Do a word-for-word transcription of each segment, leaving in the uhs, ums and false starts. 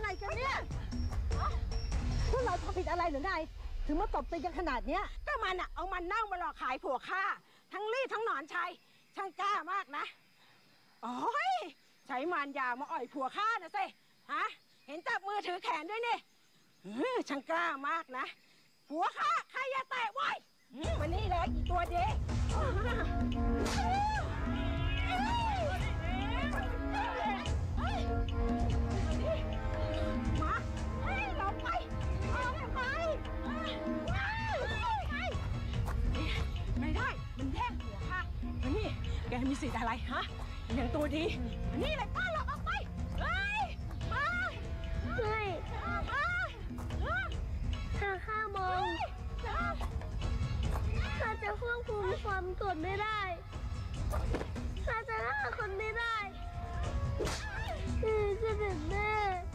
กันเนี่ยพวกเราทำผิดอะไรหรือไงถึงมาตบตีกันขนาดเนี้ยก็มันอะเอามันเน่ามาหลอกขายผัวข้าทั้งลี่ทั้งหนอนชัยช่างกล้ามากนะโอ้ยใช้มารยามาอ่อยผัวข้านะสิฮะเห็นจับมือถือแขนด้วยนี่ช่างกล้ามากนะผัวข้าใครอย่าแตะไว้วันนี้เลยอีตัวเด็กมาเฮ้ยหลบไปหลบไปไม่ได้มันแย่งผัวข้าวันนี้แกมีสิทธิ์อะไรฮะอย่างตัวดีวันนี้เลยกล้าหลบออกไปเฮ้ยมาไม่ถ้าข้ามองข้าจะควบคุมความโกรธไม่ได้ข้าจะฆ่าคนไม่ได้เสด็จแม่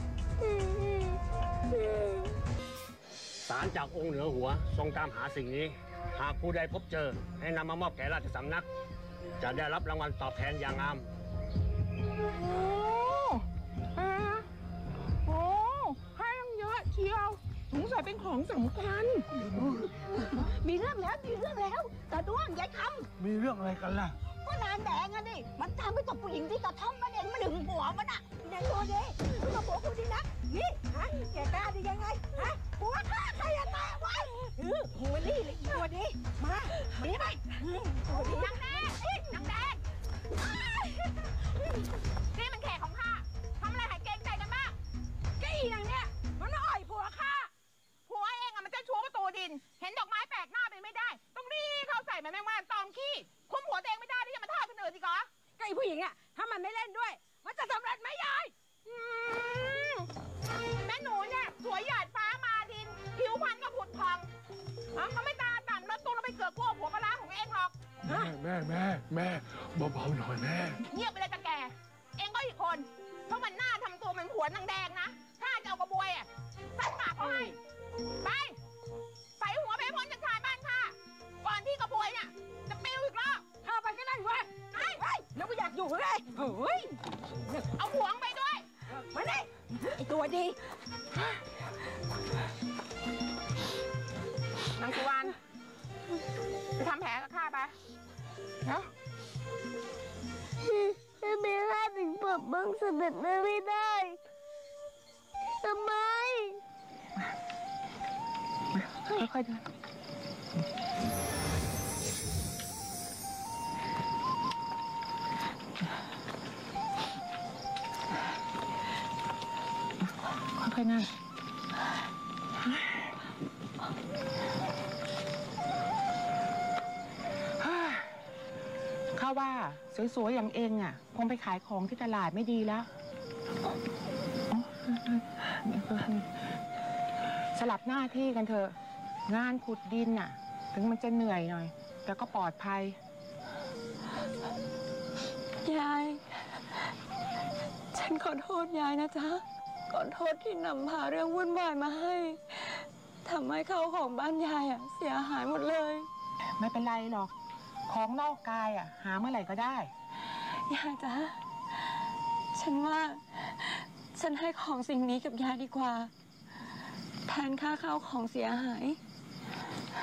ศาลจากองค์เหนือหัวทรงตามหาสิ่งนี้หากผู้ใดพบเจอให้นำมามอบแก่ราชสำนักจะได้รับรางวัลตอบแทนอย่างงามโอ้อาโอ้ให้ยังเยอะเชียวสงสัยเป็นของสำคัญมีเรื่องแล้วมีเรื่องแล้วตาด้วงยายคำมีเรื่องอะไรกันล่ะก็นานแดงอะนี่มันตามไปตบผู้หญิงที่กระท่อมมันเองมาดึงหัวมันอะแดงตัวดีมึงกับผัวกูดีนะนี่ฮะแกกล้าได้ยังไงฮะผัวข้าใครอะแตะไว้เออหัวนี่เลยอีตัวดีมาหนีไปตัวดีนางแดงนางแดงนี่มันแขกของข้าทำอะไรหายเกรงใจกันบ้างกี้นางเนี่ยมันอ่อยผัวข้าผัวเองอะมันจะชูประตูดินเห็นดอกไม้แปลกหน้าไปไม่ได้ต้องรีบเข้าใส่มันแม่งว่าตอมขี้คุมหัวตัวเองไม่ได้ที่จะมาทอดคนอื่นอีกเหรอไอ้ผู้หญิงอะถ้ามันไม่เล่นด้วยมันจะสำเร็จไหมยายแม่หนูเนี่ยสวยหยาดฟ้ามาดินผิวพรรณก็ผุดพองเขาไม่ตาต่ำแล้วตัวเราไปเกือกกลัวผัวปลาของเองหรอกแม่แม่แม่แม่เบาๆหน่อยแม่เงียบไปเลยตะแกเองก็อีกคนเพราะมันหน้าทำตัวเหมือนผัวนางแดงนะถ้าจะเอากระบวยอ่ะสัดปากเขาให้ไปใส่หัวไปพ้นจากชายบ้านข้าก่อนที่กระบวยเนี่ยจะปิ้วอีกรอบเข้าไปก็ได้เว้ยไอ้แล้วก็อยากอยู่เลยเฮ้ยเอาหวงไปด้วยมาดิไอตัวดีนางสุวรรณไปทำแผลกับข้าไปเนาะทำไมข้าถึงปกป้องเสด็จแม่ไม่ได้ทำไมค่อยๆเดินค่อยๆนั่งข้าว่าสวยๆอย่างเองอ่ะคงไปขายของที่ตลาดไม่ดีแล้วสลับหน้าที่กันเถอะงานขุดดินน่ะถึงมันจะเหนื่อยหน่อยแต่ก็ปลอดภัยยายฉันขอโทษยายนะจ๊ะขอโทษที่นำพาเรื่องวุ่นวายมาให้ทำให้ข้าวของบ้านยายอ่ะเสียหายหมดเลยไม่เป็นไรหรอกของนอกกายอ่ะหาเมื่อไหร่ก็ได้ยายจ๊ะฉันว่าฉันให้ของสิ่งนี้กับยายดีกว่าแทนค่าข้าวของเสียหาย